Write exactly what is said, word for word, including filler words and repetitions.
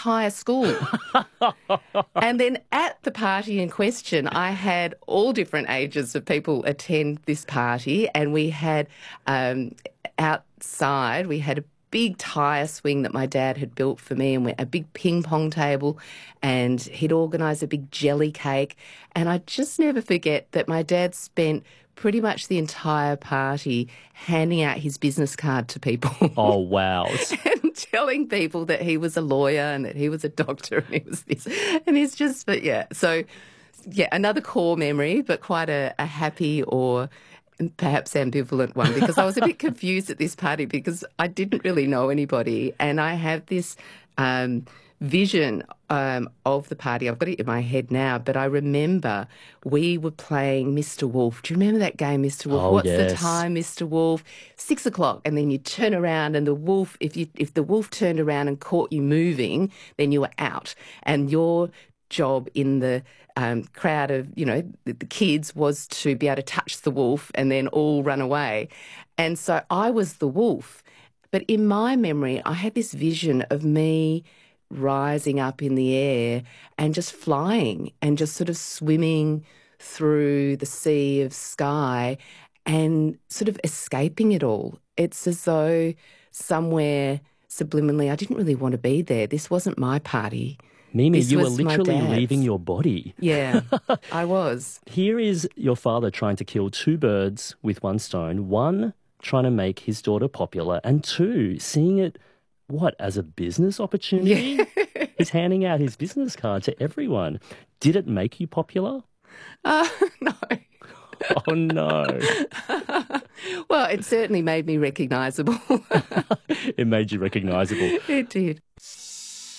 entire school. And then at the party in question, I had all different ages of people attend this party, and we had um, outside, we had a big tyre swing that my dad had built for me, and a big ping pong table, and he'd organised a big jelly cake. And I just never forget that my dad spent pretty much the entire party handing out his business card to people. Oh, wow. And telling people that he was a lawyer and that he was a doctor and he was this. And he's just, but yeah. So, yeah, another core memory, but quite a, a happy or perhaps ambivalent one, because I was a bit confused at this party because I didn't really know anybody, and I have this um, vision um, of the party. I've got it in my head now, but I remember we were playing Mister Wolf. Do you remember that game, Mister Wolf? Oh, What's yes. the time, Mister Wolf? Six o'clock, and then you turn around, and the wolf, if you if the wolf turned around and caught you moving, then you were out, and your job in the um, crowd of, you know, the, the kids was to be able to touch the wolf and then all run away. And so I was the wolf. But in my memory, I had this vision of me rising up in the air and just flying and just sort of swimming through the sea of sky and sort of escaping it all. It's as though somewhere subliminally, I didn't really want to be there. This wasn't my party. Mimi, This you were was my literally dad's. leaving your body. Yeah, I was. Here is your father trying to kill two birds with one stone. One, trying to make his daughter popular, and two, seeing it, what, as a business opportunity? Yeah. He's handing out his business card to everyone. Did it make you popular? Uh, no. Oh, no. Well, it certainly made me recognisable. It made you recognisable. It did.